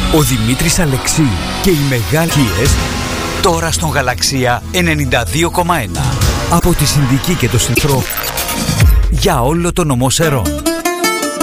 Ο Δημήτρης Αλεξίου και οι Μεγάλκιες τώρα στον Γαλαξία 92,1. Από τη Συνδική και το Συνθρό για όλο το νομό Σερών.